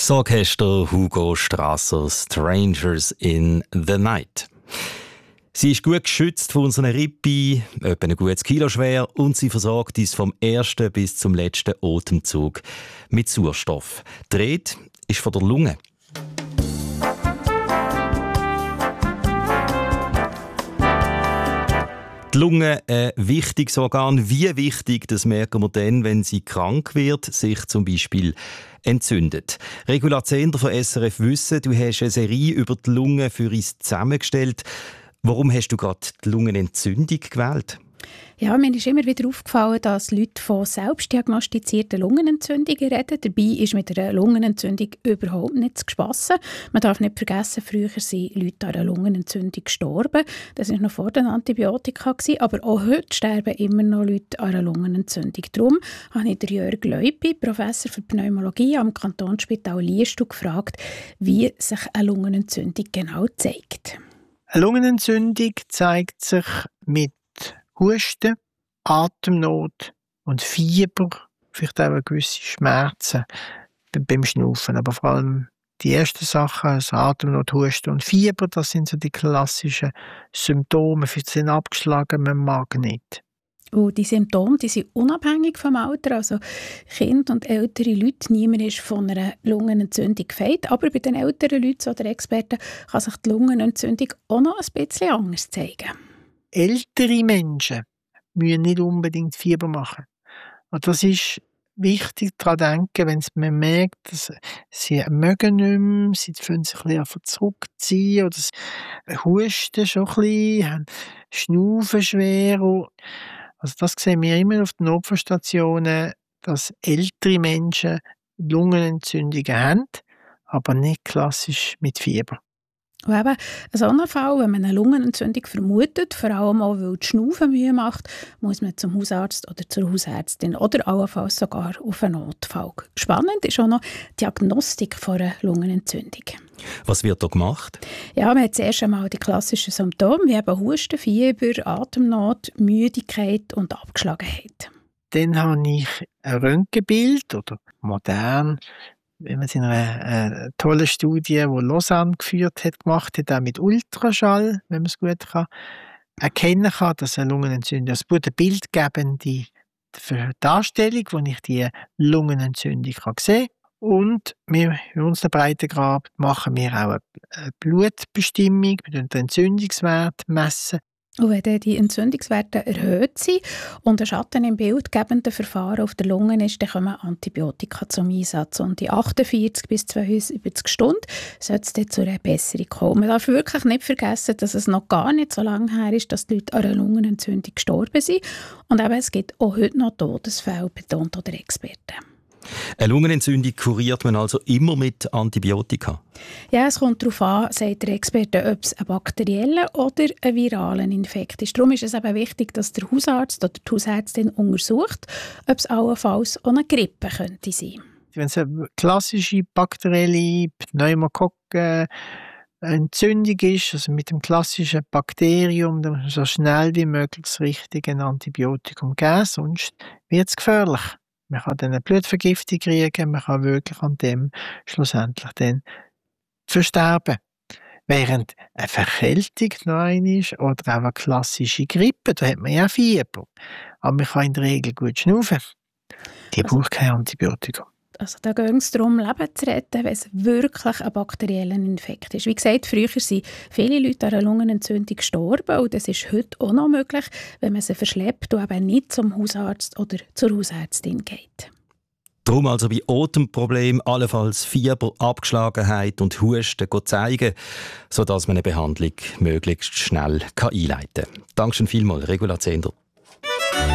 Orchester Hugo Strasser «Strangers in the Night». Sie ist gut geschützt von unseren Rippen, etwa ein gutes Kilo schwer und sie versorgt uns vom ersten bis zum letzten Atemzug mit Sauerstoff. Die Rede ist von der Lunge. Die Lunge, ein wichtiges Organ. Wie wichtig, das merken wir dann, wenn sie krank wird, sich zum Beispiel entzündet. Regula Zehnder von SRF Wissen, du hast eine Serie über die Lunge für uns zusammengestellt. Warum hast du gerade die Lungenentzündung gewählt? Ja, mir ist immer wieder aufgefallen, dass Leute von selbstdiagnostizierten Lungenentzündungen reden. Dabei ist mit einer Lungenentzündung überhaupt nicht zu spassen. Man darf nicht vergessen, früher sind Leute an einer Lungenentzündung gestorben. Das war noch vor den Antibiotika. Aber auch heute sterben immer noch Leute an einer Lungenentzündung. Darum habe ich Jörg Leupi, Professor für Pneumologie am Kantonsspital Liestal, gefragt, wie sich eine Lungenentzündung genau zeigt. Eine Lungenentzündung zeigt sich mit Husten, Atemnot und Fieber, vielleicht auch gewisse Schmerzen beim Schnaufen. Aber vor allem die ersten Sachen, also Atemnot, Husten und Fieber, das sind so die klassischen Symptome. Vielleicht sind abgeschlagen, man mag nicht. Und die Symptome, die sind unabhängig vom Alter. Also Kinder und ältere Leute, niemand ist von einer Lungenentzündung gefeit. Aber bei den älteren Leuten oder Experten kann sich die Lungenentzündung auch noch ein bisschen anders zeigen. Ältere Menschen müssen nicht unbedingt Fieber machen. Und das ist wichtig daran denken, wenn man merkt, dass sie mögen nicht mehr, sie fühlen sich ein bisschen zurückziehen oder sie husten schon ein bisschen, haben Schnaufen schwer. Also das sehen wir immer auf den Notfallstationen, dass ältere Menschen Lungenentzündungen haben, aber nicht klassisch mit Fieber. Und eben, so ein Fall, wenn man eine Lungenentzündung vermutet, vor allem auch, weil die Schnaufen Mühe macht, muss man zum Hausarzt oder zur Hausärztin oder allenfalls sogar auf einen Notfall. Spannend ist auch noch die Diagnostik von einer Lungenentzündung. Was wird da gemacht? Ja, man hat zuerst einmal die klassischen Symptome, wie eben Husten, Fieber, Atemnot, Müdigkeit und Abgeschlagenheit. Dann habe ich ein Röntgenbild oder modern, wenn man es in einer tollen Studie, die Lausanne geführt hat, gemacht hat, auch mit Ultraschall, wenn man es gut erkennen kann, dass eine Lungenentzündung ist. Es eine bildgebende Darstellung, wo ich die Lungenentzündung sehen kann. Und wir in unserem Breitengrad machen wir auch eine Blutbestimmung, wir messen den Entzündungswert messen. Und wenn dann die Entzündungswerte erhöht sind und ein Schatten im bildgebenden Verfahren auf der Lunge ist, dann kommen Antibiotika zum Einsatz. Und in 48 bis 72 Stunden sollte es dann zu einer Besserung kommen. Man darf wirklich nicht vergessen, dass es noch gar nicht so lange her ist, dass die Leute an einer Lungenentzündung gestorben sind. Und eben, es gibt auch heute noch Todesfälle, betont der Experten. Eine Lungenentzündung kuriert man also immer mit Antibiotika? Ja, es kommt darauf an, sagt der Experte, ob es ein bakterieller oder ein viraler Infekt ist. Darum ist es eben wichtig, dass der Hausarzt oder die Hausärztin untersucht, ob es allenfalls auch eine Grippe könnte sein. Wenn es eine klassische bakterielle Pneumokokken Entzündung ist, also mit dem klassischen Bakterium, dann so schnell wie möglich das richtige Antibiotikum geben, sonst wird es gefährlich. Man kann dann eine Blutvergiftung kriegen, man kann wirklich an dem schlussendlich dann versterben. Während eine Verkältung noch eine ist oder auch eine klassische Grippe, da hat man ja Fieber. Aber man kann in der Regel gut schnaufen. Die braucht kein Antibiotikum. Also da geht es darum, Leben zu retten, wenn es wirklich ein bakterieller Infekt ist. Wie gesagt, früher sind viele Leute an einer Lungenentzündung gestorben und das ist heute auch noch möglich, wenn man sie verschleppt und eben nicht zum Hausarzt oder zur Hausärztin geht. Darum also bei Atemproblemen allenfalls Fieber, Abgeschlagenheit und Husten zeigen, sodass man eine Behandlung möglichst schnell einleiten kann. Dankeschön vielmals, Regula Zehnder.